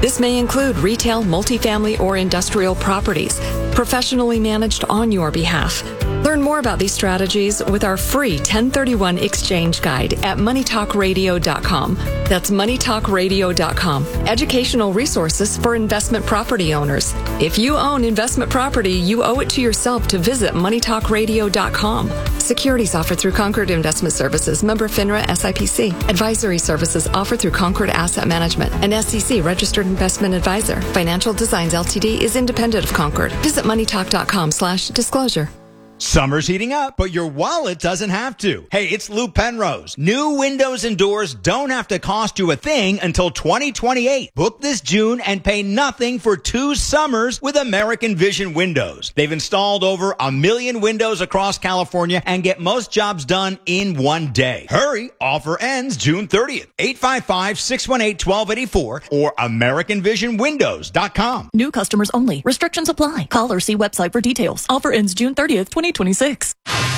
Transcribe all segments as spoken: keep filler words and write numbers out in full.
This may include retail, multifamily, or industrial properties, professionally managed on your behalf. Learn more about these strategies with our free ten thirty-one exchange guide at money talk radio dot com. That's money talk radio dot com. Educational resources for investment property owners. If you own investment property, you owe it to yourself to visit money talk radio dot com. Securities offered through Concord Investment Services, member FINRA S I P C. Advisory services offered through Concord Asset Management, an S E C registered investment advisor. Financial Designs Ltd is independent of Concord. Visit money talk dot com slash disclosure. Summer's heating up, but your wallet doesn't have to. Hey, it's Lou Penrose. New windows and doors don't have to cost you a thing until twenty twenty-eight. Book this June and pay nothing for two summers with American Vision Windows. They've installed over a million windows across California and get most jobs done in one day. Hurry, offer ends June thirtieth. eight five five, six one eight, one two eight four or american vision windows dot com. New customers only. Restrictions apply. Call or see website for details. Offer ends June thirtieth, twenty twenty-six.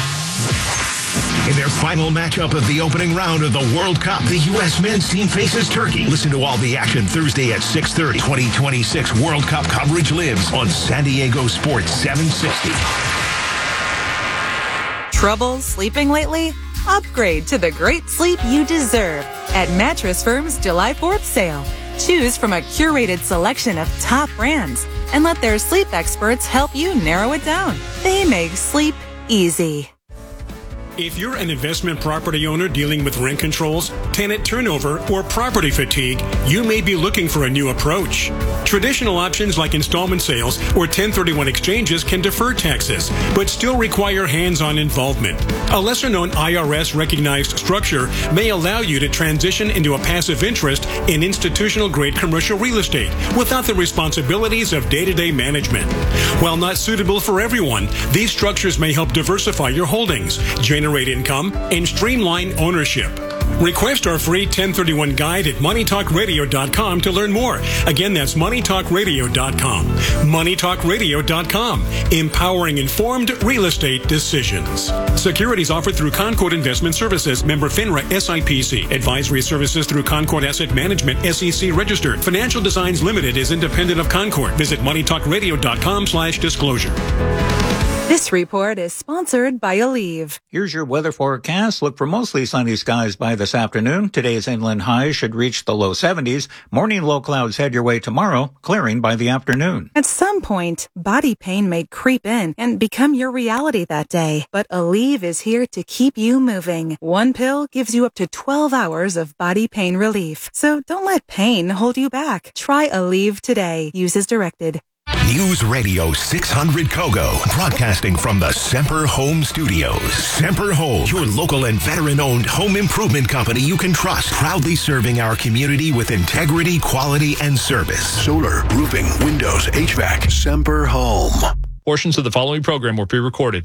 In their final matchup of the opening round of the World Cup, the U S men's team faces Turkey. Listen to all the action Thursday at six thirty. twenty twenty-six World Cup coverage lives on San Diego Sports seven sixty. Trouble sleeping lately? Upgrade to the great sleep you deserve at Mattress Firm's July fourth sale. Choose from a curated selection of top brands and let their sleep experts help you narrow it down. They make sleep easy. If you're an investment property owner dealing with rent controls, tenant turnover, or property fatigue, you may be looking for a new approach. Traditional options like installment sales or ten thirty-one exchanges can defer taxes, but still require hands-on involvement. A lesser-known I R S-recognized structure may allow you to transition into a passive interest in institutional-grade commercial real estate without the responsibilities of day-to-day management. While not suitable for everyone, these structures may help diversify your holdings, generate income, and streamline ownership. Request our free ten thirty-one guide at money talk radio dot com to learn more. Again, that's money talk radio dot com. money talk radio dot com. Empowering informed real estate decisions. Securities offered through Concord Investment Services, member FINRA S I P C. Advisory services through Concord Asset Management, S E C registered. Financial Designs Limited is independent of Concord. Visit money talk radio dot com slash disclosure. This report is sponsored by Aleve. Here's your weather forecast. Look for mostly sunny skies by this afternoon. Today's inland highs should reach the low seventies. Morning low clouds head your way tomorrow, clearing by the afternoon. At some point, body pain may creep in and become your reality that day. But Aleve is here to keep you moving. One pill gives you up to twelve hours of body pain relief. So don't let pain hold you back. Try Aleve today. Use as directed. News Radio six hundred Kogo, broadcasting from the Semper Home Studios. Semper Home, your local and veteran-owned home improvement company you can trust. Proudly serving our community with integrity, quality, and service. Solar, roofing, windows, H V A C. Semper Home. Portions of the following program were pre-recorded.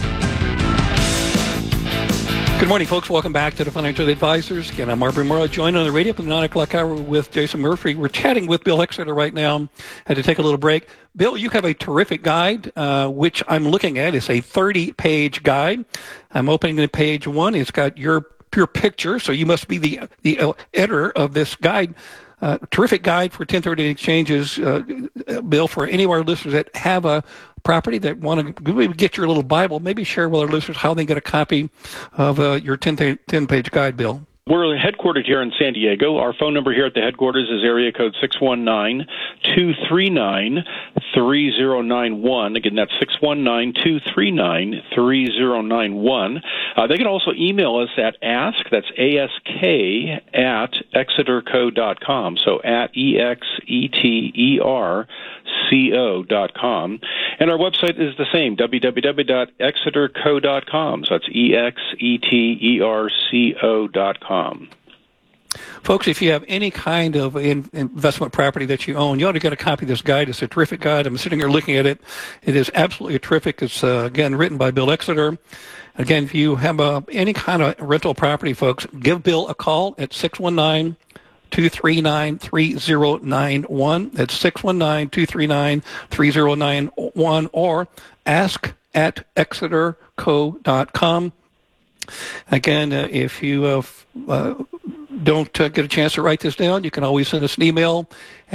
Good morning, folks. Welcome back to the Financial Advisors. Again, I'm Marbury Morrow, joined on the radio for the nine o'clock hour with Jason Murphy. We're chatting with Bill Exeter right now. Had to take a little break. Bill, you have a terrific guide, uh, which I'm looking at. It's a thirty-page guide. I'm opening the page one. It's got your your picture, so you must be the the uh, editor of this guide. Uh, terrific guide for ten thirty exchanges, uh, Bill, for any of our listeners that have a property that want to get your little Bible. Maybe share with our listeners how they get a copy of uh, your ten-page guide, Bill. We're headquartered here in San Diego. Our phone number here at the headquarters is area code six one nine, two three nine, three zero nine one. Again, that's six one nine, two three nine, three zero nine one. Uh, they can also email us at ask, that's A S K, at exeter co dot com. So at E X E T E R C O dot com. And our website is the same, w w w dot exeter co dot com. So that's E X E T E R C O dot com. Folks, if you have any kind of in, investment property that you own, you ought to get a copy of this guide. It's a terrific guide. I'm sitting here looking at it. It is absolutely terrific. It's, uh, again, written by Bill Exeter. Again, if you have uh, any kind of rental property, folks, give Bill a call at six one nine, two three nine, three zero nine one. That's six one nine, two three nine, three zero nine one, or ask at exeter co dot com. Again, uh, if you uh, uh, don't uh, get a chance to write this down, you can always send us an email